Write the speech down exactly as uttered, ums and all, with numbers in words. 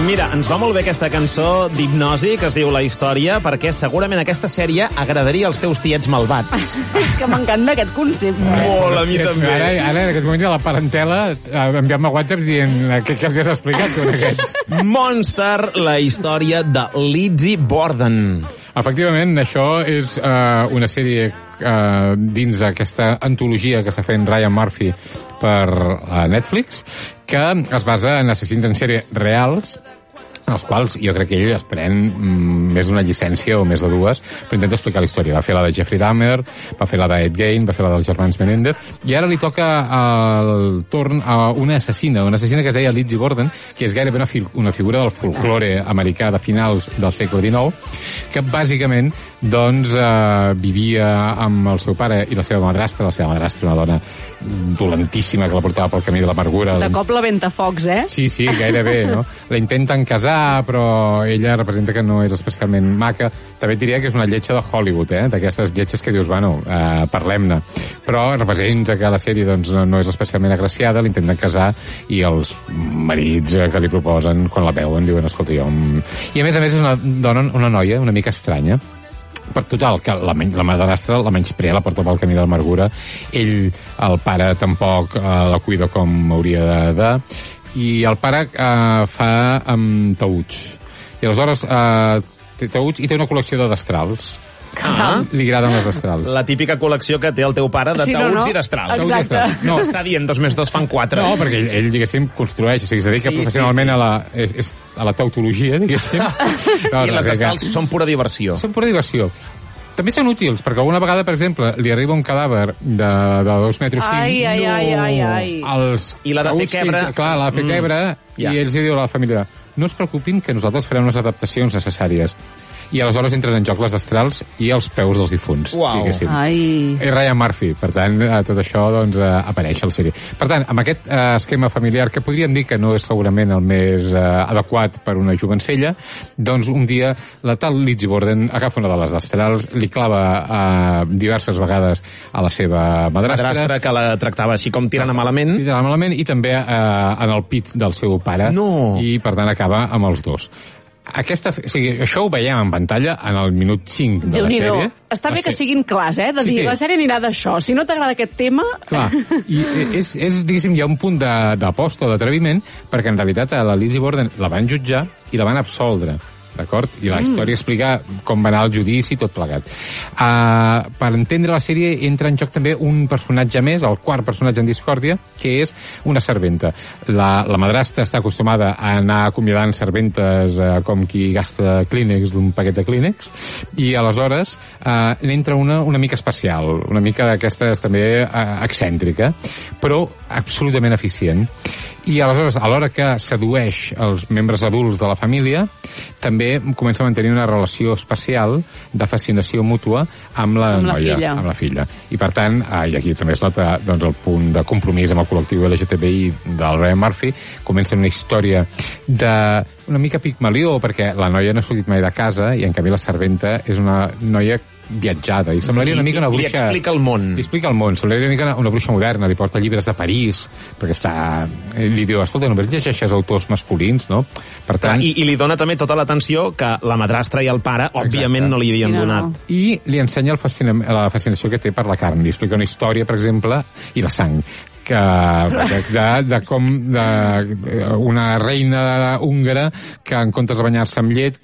Mira, ens va molt bé aquesta cançó d'hipnosi que es diu La Història, perquè segurament aquesta sèrie agradaria als teus tiets malvats. És que m'encanta aquest concepte. Molt, a mi també. Ara, ara en aquest moment, a la parentela, enviant-me whatsapps dient què, què els has explicat, tu, en aquests. Monster, la història de Lizzie Borden. Efectivament, això és uh, una sèrie uh, dins d'aquesta antologia que està fent Ryan Murphy per uh, Netflix, que es basa en assassins en sèrie reals, els quals jo crec que ell es pren mm, més d'una llicència o més de dues, però intenta explicar la història. Va fer la de Jeffrey Dahmer, va fer la d'Ed Gein, va fer la dels germans Menendez, i ara li toca el torn a una assassina, una assassina que es deia Lizzie Borden, que és gairebé una, fi una figura del folklore americà de finals del segle dinou, que bàsicament doncs, eh, vivia amb el seu pare i la seva madrastra, la seva madrastra, una dona dolentíssima que la portava pel camí de l'amargura. De cop la ventafocs, eh? Sí, sí, gairebé, no? La intenten casar, però ella representa que no és especialment maca. També et diria que és una lletja de Hollywood, eh? D'aquestes lletges que dius, bueno, eh, parlem-ne. Però representa que la sèrie doncs, no és especialment agraciada, l'intenten casar i els marits que li proposen, quan la veuen, diuen, escolta, jo... I a més a més és una dona, una noia una mica estranya, per total, que la, la madrastra la menysprea, la porta pel camí de l'amargura, ell, el pare, tampoc eh, la cuida com hauria de, de i el pare eh, fa amb taüts. I aleshores eh, té taüts i té una col·lecció de destrals. Ah. Li agraden les destrals. La típica col·lecció que té el teu pare de Sí, no, taüts no? i destrals. Exacte. No, està dient dos més dos fan quatre. No, perquè ell, ell diguéssim, construeix, o sigui, es dedica Sí, professionalment sí, sí. a la, és, és a la tautologia, diguéssim. No, I les destrals són pura diversió. Són pura diversió. També són útils, perquè alguna vegada, per exemple, li arriba un cadàver de, de dos metres cinc. Ai, ai, ai, ai, ai. Els I l'ha de fer taüts que- quebre. Clar, l'ha de fer Mm. quebre, Ja. i ells li diu a la família, no es preocupin que nosaltres farem les adaptacions necessàries. I aleshores entren en joc les destrals i els peus dels difunts, Uau. diguéssim. Ai. És Ryan Murphy, per tant, eh, tot això doncs, eh, apareix a la sèrie. Per tant, amb aquest eh, esquema familiar, que podríem dir que no és segurament el més eh, adequat per una jovencella, doncs un dia la tal Lizzie Borden agafa una de les destrals, li clava eh, diverses vegades a la seva madrastra, Madrastra que la tractava així com tirant a malament. i, malament, i també eh, en el pit del seu pare, No. i per tant acaba amb els dos. Aquesta, o sigui, això ho veiem en pantalla en el minut cinc de la Déu-n'hi-do. sèrie. Està La bé que sèrie- siguin clars, eh? De Sí, dir, sí. la sèrie anirà d'això. Si no t'agrada aquest tema... Clar, i és, és diguéssim, hi ha un punt de- d'aposta o d'atreviment, perquè en realitat a la Lizzie Borden la van jutjar i la van absoldre, d'acord? I la història explica com va anar el judici i tot plegat. Uh, per entendre la sèrie entra en joc també un personatge més, el quart personatge en discòrdia, que és una serventa. La, la madrastra està acostumada a anar acomiadant serventes uh, com qui gasta clínex d'un paquet de clínex, i aleshores uh, n'entra una una mica especial, una mica d'aquestes també uh, excèntrica, però absolutament eficient. I aleshores, a l'hora que sedueix els membres adults de la família, també comença a mantenir una relació especial de fascinació mútua amb la Amb la noia, filla. amb la filla. I per tant, eh, i aquí també es nota doncs, el punt de compromís amb el col·lectiu L G T B I del Ryan Murphy, comença una història de una mica Pigmalió, perquè la noia no ha sortit mai de casa i en canvi la serventa és una noia viatjada, i semblaria una mica una bruixa... Li explica el món. Li explica el món, semblaria una mica una bruixa moderna, li porta llibres de París, perquè està... Li diu, escolta, només llegeixes autors masculins, no? Per tant... I, I li dona també tota l'atenció que la madrastra i el pare, òbviament, Exacte. no li havien Sí, no, donat. no. I li ensenya el fascina, la fascinació que té per la carn. Li explica una història, per exemple, i la sang, que de, de, de com de, una reina húngara que en comptes de banyar-se amb llet